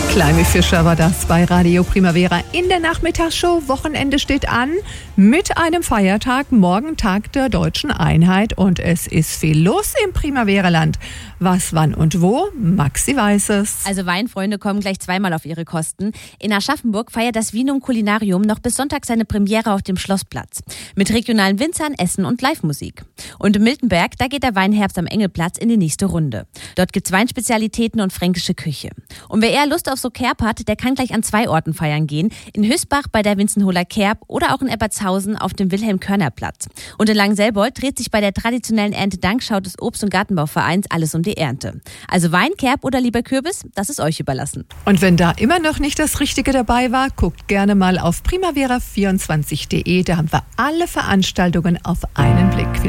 Kleine Fischer war das bei Radio Primavera in der Nachmittagsshow. Wochenende steht an mit einem Feiertag, morgen Tag der Deutschen Einheit und es ist viel los im Primavera-Land. Was, wann und wo? Maxi weiß es. Also Weinfreunde kommen gleich zweimal auf ihre Kosten. In Aschaffenburg feiert das Vinum Culinarium noch bis Sonntag seine Premiere auf dem Schlossplatz. Mit regionalen Winzern, Essen und Live-Musik. Und in Miltenberg, da geht der Weinherbst am Engelplatz in die nächste Runde. Dort gibt's Weinspezialitäten und fränkische Küche. Und wer eher Lust auf so Kerb hat, der kann gleich an 2 Orten feiern gehen. In Hösbach bei der Vinzenholer Kerb oder auch in Eppertshausen auf dem Wilhelm-Körner-Platz. Und in Langenselbold dreht sich bei der traditionellen Erntedankschau des Obst- und Gartenbauvereins alles um die Ernte. Also Wein, Kerb oder lieber Kürbis, das ist euch überlassen. Und wenn da immer noch nicht das Richtige dabei war, guckt gerne mal auf primavera24.de. Da haben wir alle Veranstaltungen auf einen Blick.